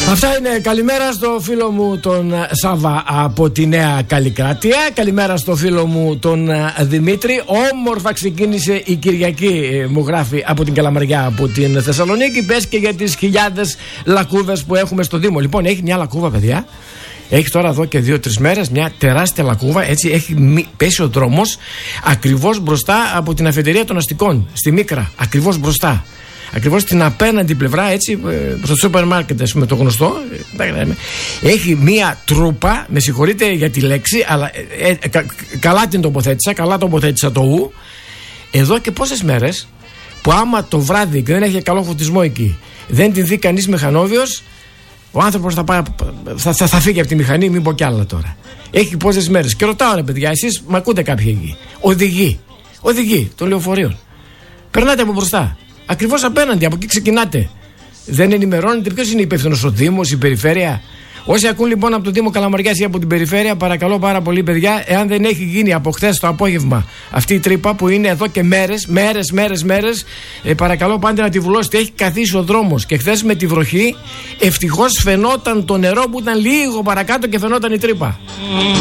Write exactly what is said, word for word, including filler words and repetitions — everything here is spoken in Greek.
Αυτά είναι. Καλημέρα στο φίλο μου τον Σάβα από τη Νέα Καλλικράτεια. Καλημέρα στο φίλο μου τον Δημήτρη. Όμορφα ξεκίνησε η Κυριακή, μου γράφει από την Καλαμαριά, από την Θεσσαλονίκη. Πες και για τις χιλιάδες λακκούδες που έχουμε στο Δήμο. Λοιπόν, έχει μια λακκούβα, παιδιά. Έχει τώρα εδώ και δύο-τρεις μέρες μια τεράστια λακκούβα. Έτσι έχει πέσει ο δρόμος ακριβώς μπροστά από την αφετηρία των αστικών, στη Μίκρα. Ακριβώς μπροστά. Ακριβώς στην απέναντι πλευρά, έτσι, στο σούπερ μάρκετ, ας πούμε, το γνωστό. Έχει μία τρούπα, με συγχωρείτε για τη λέξη, αλλά ε, ε, κα, καλά την τοποθέτησα, καλά τοποθέτησα το ου. Εδώ και πόσες μέρες που άμα το βράδυ και δεν έχει καλό φωτισμό εκεί, δεν την δει κανείς μηχανόδιος, ο άνθρωπος θα, πάει, θα, θα, θα φύγει από τη μηχανή, μην πω κι άλλα τώρα. Έχει πόσες μέρες. Και ρωτάω, ρε παιδιά, εσείς μ' ακούτε κάποιοι εκεί? Οδηγοί, οδηγοί των λεωφορείων. Περνάτε από μπροστά. Ακριβώς απέναντι, από εκεί ξεκινάτε. Δεν ενημερώνετε ποιος είναι υπεύθυνος, ο Δήμος, η Περιφέρεια? Όσοι ακούν λοιπόν από το Δήμο Καλαμαριάς ή από την Περιφέρεια, παρακαλώ πάρα πολύ, παιδιά, εάν δεν έχει γίνει από χθες το απόγευμα αυτή η τρύπα που είναι εδώ και μέρες, μέρες, μέρες, μέρες, ε, παρακαλώ πάντε να τη βουλώσετε. Έχει καθίσει ο δρόμος και χθες με τη βροχή ευτυχώς φαινόταν το νερό που ήταν λίγο παρακάτω και φαινόταν η τρύπα.